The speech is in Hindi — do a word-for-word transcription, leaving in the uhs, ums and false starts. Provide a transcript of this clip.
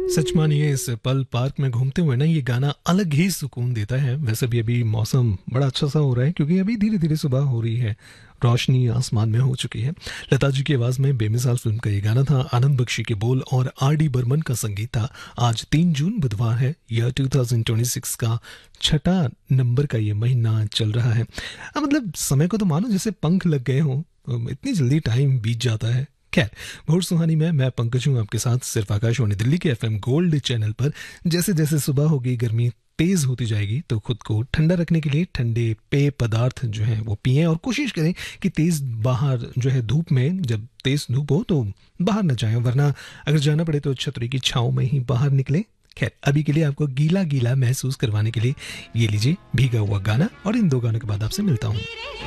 सच मानिए इस पल पार्क में घूमते हुए ना ये गाना अलग ही सुकून देता है। वैसे भी अभी मौसम बड़ा अच्छा सा हो रहा है क्योंकि अभी धीरे धीरे सुबह हो रही है, रोशनी आसमान में हो चुकी है। लता जी की आवाज़ में बेमिसाल फिल्म का ये गाना था। आनंद बख्शी के बोल और आर डी बर्मन का संगीत था। आज तीन जून बुधवार है। यह दो हज़ार छब्बीस का छठा नंबर का ये महीना चल रहा है। अब मतलब समय को तो मानो जैसे पंख लग गए हों, इतनी जल्दी टाइम बीत जाता है। खैर, भोर सुहानी में मैं पंकज हूँ आपके साथ सिर्फ आकाशवाणी दिल्ली के एफएम गोल्ड चैनल पर। जैसे जैसे सुबह होगी, गर्मी तेज होती जाएगी, तो खुद को ठंडा रखने के लिए ठंडे पेय पदार्थ जो है वो पिएं और कोशिश करें कि तेज बाहर जो है धूप में, जब तेज धूप हो तो बाहर न जाएं, वरना अगर जाना पड़े तो छतरी की छाँव में ही बाहर निकलें। खैर, अभी के लिए आपको गीला गीला महसूस करवाने के लिए ये लीजिए भीगा हुआ गाना, और इन दो गानों के बाद आपसे मिलता हूँ।